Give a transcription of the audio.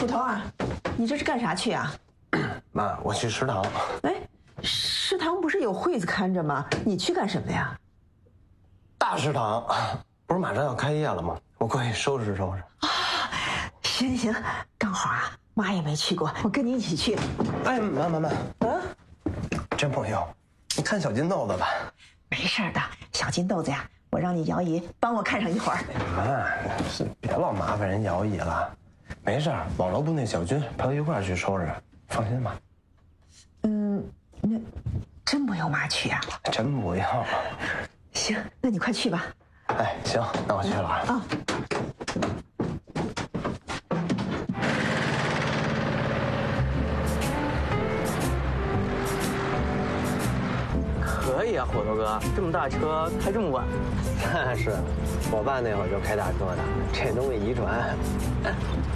捕头啊，你这是干啥去啊？ 妈，我去食堂。 哎，食堂不是有惠子看着吗？你去干什么呀？ 大食堂不是马上要开业了吗？我过去收拾收拾。 啊，行行行，刚好啊，妈也没去过，我跟你一起去。 哎，妈，真不用，你看小金豆子吧。 没事的，小金豆子呀，我让你姚姨帮我看上一会儿。 妈，是别老麻烦人姚姨了。没事，网楼部那小军陪我一块儿去收拾，放心吧。 那真不用妈去啊？ 真不要。 行，那你快去吧。 哎，行，那我去了啊。 可以啊，火头哥，这么大车开这么晚？ 那是，我爸那会儿就开大车的，这东西遗传。